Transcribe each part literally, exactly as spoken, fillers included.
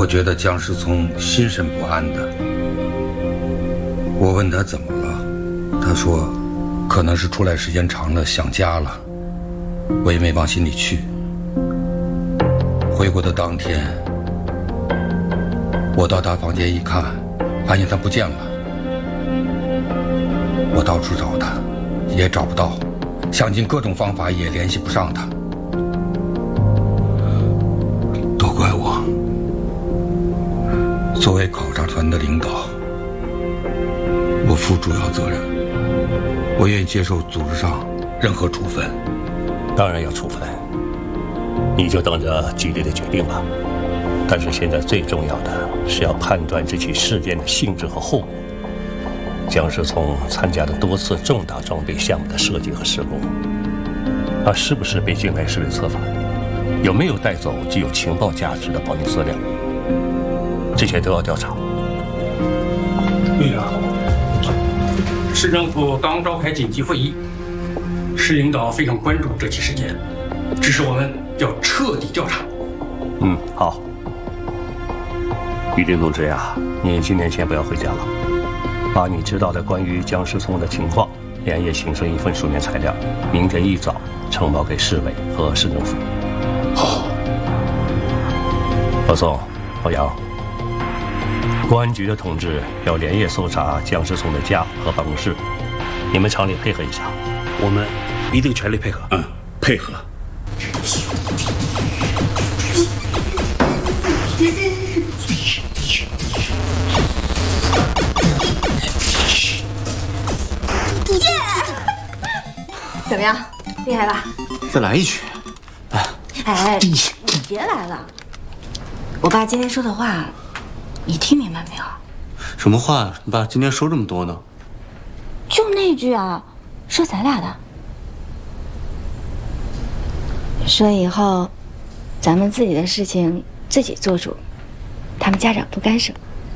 我觉得姜世聪心神不安的。我问他怎么了，他说可能是出来时间长了想家了，我也没往心里去。回国的当天，我到他房间一看，发现他不见了。我到处找他，也找不到，想尽各种方法也联系不上他。都怪我。作为考察团的领导，我负主要责任，我愿意接受组织上任何处分。 当然要处分，你就等着纪律的决定吧。但是现在最重要的是要判断这起事件的性质和后果。姜世聪参加了多次重大装备项目的设计和施工，他是不是被境内势力策反？有没有带走具有情报价值的保密资料？这些都要调查。 队长，市政府刚召开紧急会议，市领导非常关注这起事件，指示我们要彻底调查。 嗯，好。于丁同志呀，你今天先不要回家了，把你知道的关于姜世聪的情况连夜形成一份书面材料，明天一早呈报给市委和市政府。 好。 老宋、欧阳，公安局的同志要连夜搜查姜世聪的家和办公室，你们厂里配合一下。 我们一定全力配合。 嗯，配合。 怎么样，厉害吧？ 再来一曲。 哎哎，你别来了。我爸今天说的话，你听明白没有？ 什么话？你爸今天说这么多呢？ 就那句啊，说咱俩的。说以后，咱们自己的事情自己做主，他们家长不干涉。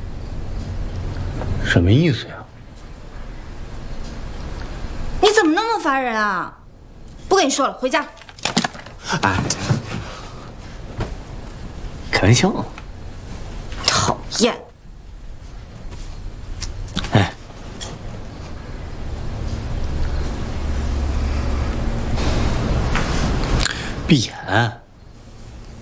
什么意思呀？ 你怎么那么烦人啊？不跟你说了，回家。 哎，开玩笑。 讨厌。 哎，闭眼。